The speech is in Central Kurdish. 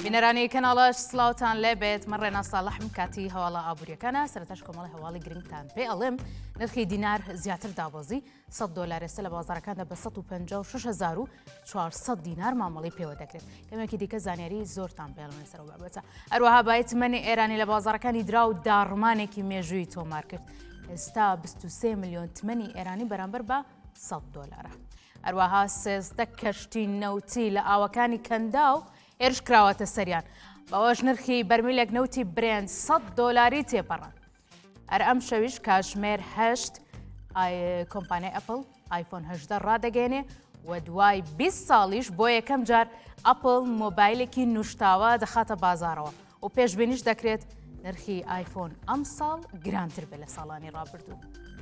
بینەرانی کەناڵەش سڵاوتان لێبێت من ڕێنا ساڵحم کاتی هەواڵە ئابوووریەکانە سەرەتاش کۆمەڵی هەواڵی گرنگتان پێ ئەڵێم نرخی دینار زیاتر دابۆزی $100 ئێستا لە بازاڕەکاندا بە 156,400 دینار مامەڵی پێوە دەکرێت کەمێکی دیکە زانیاری زۆرتان پێڵێن سەرەوە بابەتە هەروەها بای تمەنی ئێرانی لە بازاڕەکانی درا و داڕمانێکی مێژووی تۆمار کرد ئێستا 23 ملیۆن تمەنی ئێرانی بەرامبەر بە $100 هەروەها 13 کەشتی نەوتی لە ئاوەکانی کەنداو ئێرش کراوەتە سەریان بەوەش نرخی بەرمیلێک نەوتی برێن $100 تێپەڕان هەر ئەم شەویش کاتژمێر 8 کۆمپانیای ئەپڵ آیفۆن 18 ڕادەگەێنێ و دوای 20 ساڵیش بۆ یەکەم جار ئەپڵ مۆبایلێکی نوشتاوە دەخاتە بازارەوە و پێشبینیش دەکرێت نرخی آیفۆن ئەم ساڵ گرانتر بێت لە ساڵانی ڕابردوو.